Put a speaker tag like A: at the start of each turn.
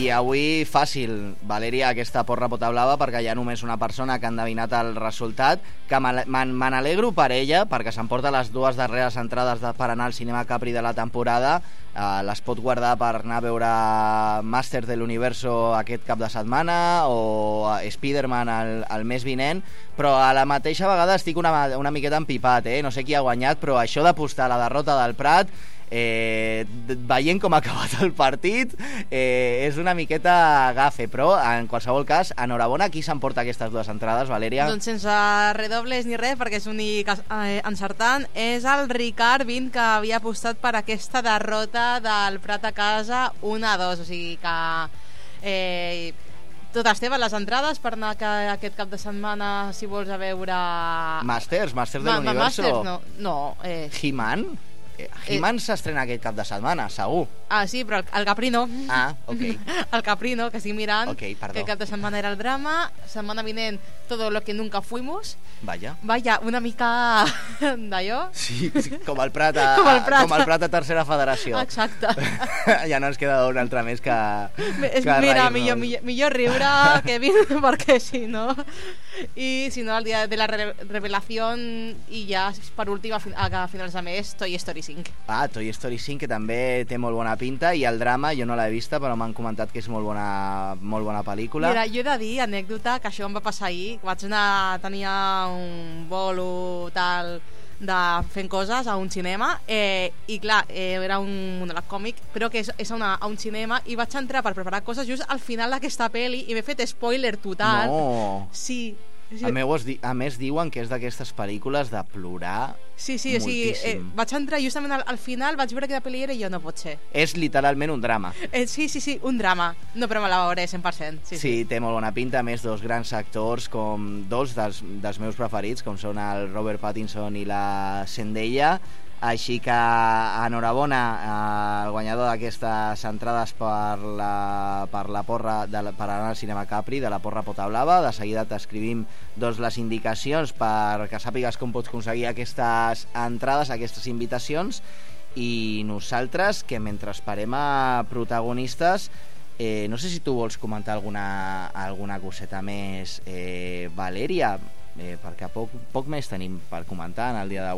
A: I avui fàcil, Valèria, aquesta porra pota blava, perquè hi ha només una persona que ha endevinat el resultat, que me n'alegro per ella, perquè s'emporta les dues darreres entrades per anar al Cinema Capri de la temporada. Les pot guardar per anar a veure Masters de l'Universo aquest cap de setmana o Spider-Man el mes vinent, però a la mateixa vegada estic una miqueta empipat, no sé qui ha guanyat, però això d'apostar la derrota del Prat, veient com ha acabat el partit, és una miqueta gafe, però en qualsevol cas, enhorabona. Qui s'emporta aquestes dues entrades, Valèria?
B: Doncs sense redobles ni res, perquè és únic encertant, és el Ricard Vint, que havia apostat per aquesta derrota del Prat a casa 1-2, o sigui que totes teves les entrades per anar aquest cap de setmana, si vols a veure
A: Masters de l'Universo.
B: No.
A: He-Man? He-Man s'estrena aquest cap de setmana, segur.
B: Sí, però el Capri no.
A: Ok.
B: El Capri no, que estic mirant.
A: Ok, perdó.
B: Que el cap de setmana era el drama, setmana vinent Todo lo que nunca fuimos.
A: Vaya,
B: una mica d'allò.
A: Sí, com el Prat a tercera federació.
B: Exacte.
A: Ja no ens queda un altre més que
B: mira, millor riure que vir, perquè si no... I si no, el dia de la revelació, i ja per últim a finals de mes, Toy Story 5.
A: Toy Story 5, que també té molt bona pinta, i el drama jo no l'he vista, però m'han comentat que és molt bona pel·lícula.
B: Mira, jo he de dir, anècdota, que això em va passar ahir. Tenia un bolo tal de fent coses a un cinema, i clar, era un monòleg còmic, però que és a un cinema, i vaig entrar per preparar coses just al final d'aquesta pel·li i m'he fet spoiler total.
A: No.
B: Sí.
A: A més diuen que és d'aquestes pel·lícules de plorar moltíssim.
B: O sigui, vaig entrar justament al final, vaig veure que la pel·li era i jo no pot ser.
A: És literalment un drama.
B: Sí, un drama. No, però me la veuré 100%.
A: Sí, té molt bona pinta. A més, dos grans actors, com dos dels meus preferits, com són el Robert Pattinson i la Zendaya. Així que enhorabona al guanyador d'aquestes entrades per la porra per anar al Cinema Capri de la porra pota blava. De seguida t'escrivim les indicacions perquè sàpigues com pots aconseguir aquestes entrades, aquestes invitacions, i nosaltres, que mentre esperem a protagonistes, no sé si tu vols comentar alguna coseta més, Valèria, perquè poc més tenim per comentar en el dia d'avui.